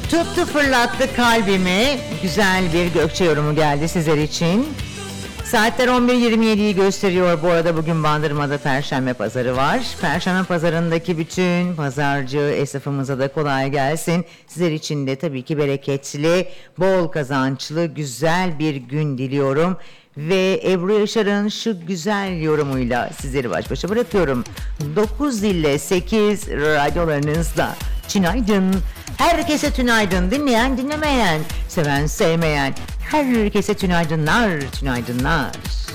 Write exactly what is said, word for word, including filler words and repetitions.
Tuttu fırlattı kalbimi. Güzel bir Gökçe yorumu geldi sizler için. Saatler on bir yirmi yediyi gösteriyor. Bu arada bugün Bandırma'da Perşembe Pazarı var. Perşembe Pazarı'ndaki bütün pazarcı esnafımıza da kolay gelsin. Sizler için de tabii ki bereketli, bol kazançlı, güzel bir gün diliyorum. Ve Ebru Yaşar'ın şu güzel yorumuyla sizleri baş başa bırakıyorum. dokuz ile sekiz radyolarınızda. Tünaydın. Herkese tünaydın. Dinleyen dinlemeyen, seven sevmeyen. Herkese tünaydınlar, tünaydınlar.